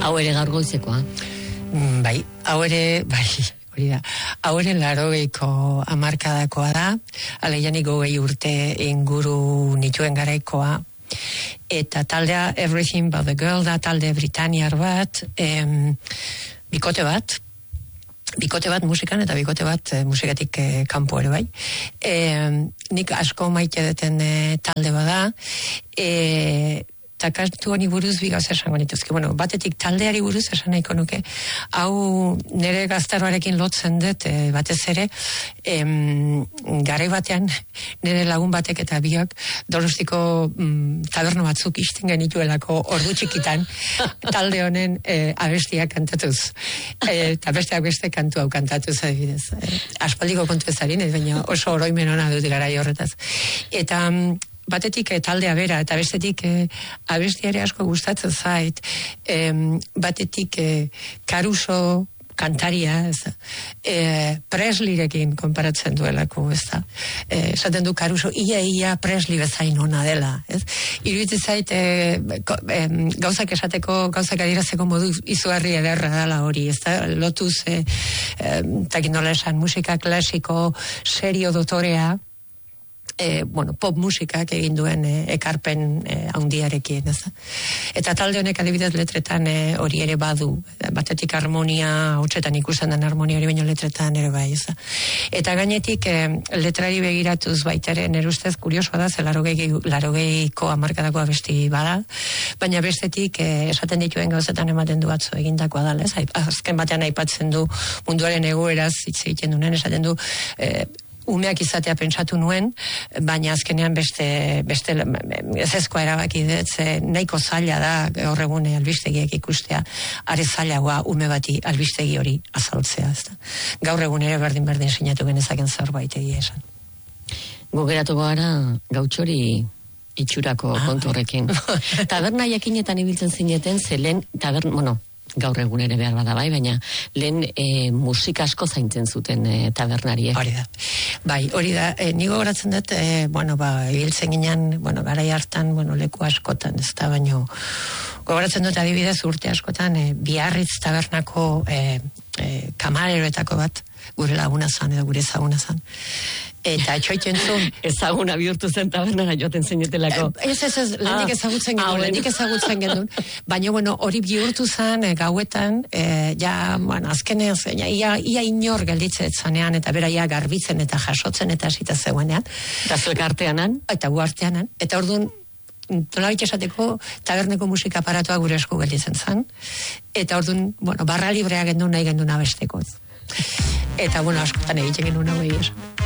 Hau ere gaur goizekoa. Bai, hori da. Hau ere 80ko hamarkadakoa da, aleianik 20 urte inguru nituen garaikoa. Eta taldea Everything But The Girl da, talde britaniar bat, bikote bat musikan eta bikote bat musikatik kanpo ere bai. Nik asko maite deten talde bada, eta kantu honi buruz bigauz esango nituzke. Bueno, batetik taldeari buruz esan nahiko nuke. Hau nire gaztaroarekin lotzen dut, batez ere, garai batean nire lagun batek eta biok Donostiko taberno batzuk isten genituelako ordu txikitan talde honen abestiak kantatuz. Eta besteak beste kantu hau kantatuz adibidez. Aspaldiko kontu ezarin, baina oso oroimen ona dut garai horretaz. Eta batetik taldea bera, eta bestetik abestiare asko gustatzen zait, batetik Caruso kantaria, Presleyrekin konparatzen duelako, ez da. Esaten du Caruso, ia Presley bezain ona dela, ez? Iruditzen zait, gauzak esateko, gauzak adierazteko modu izugarri ederra dela hori, ez da, lotuz, takin nola esan, musika klasiko, serio dotorea, pop musikak egin duen ekarpen handiarekin, ez da. Eta talde honek adibidez letretan hori ere badu, batetik harmonia, hotxetan ikusten den harmonia hori baino letretan ere bai, ez da. Eta gainetik letrari begiratuz baitere, nire ustez kuriosoa da, ze 80ko hamarkadako abesti bada, baina bestetik esaten dituen gauzetan ematen du atzo egindakoa da, ez? Azken batean aipatzen du munduaren egoeraz hitz egiten duen, esaten du umeak izatea pentsatu nuen, baina azkenean beste ezezkoa erabaki dut, nahiko zaila da gaur egun albistegiek ikustea, are zailagoa ume bati albistegi hori azaltzea, ez da. Gaur egun ere berdin sinatu genezaken zerbait egia esan. Gogeratuko gara gautxori itxurako kontu horrekin. Taberna jakinetan ibiltzen zineten, ze lehen gaur egun ere behar bada bai, baina lehen musika asko zaintzen zuten tabernariek. Hori da. Bai, hori da. Nigo goratzen dut, ibiltzen ginen, garai hartan, leku askotan, ez da, baino, gogoratzen dut adibidez urte askotan, Biarritz tabernako kamareroetako bat, gure laguna zan, edo gure ezaguna zan. Eta etxoiten zuen. Ezaguna bihurtu zen tabernara joaten zinetelako. Ez, lehenik ezagutzen genuen. Baina, hori bihurtu zen gauetan, azkenean zen, ia inor gelditzen zanean, eta beraia garbitzen eta jasotzen eta hasita zegoenean. Eta zuek arteanan? Eta gu arteanan. Eta orduan, nolabait esateko taberneko musika aparatua gure esku gelditzen zen. Eta orduan, barra librea gendun nahi gendun abesteko. Eta, askotan egiten genuen hau egia.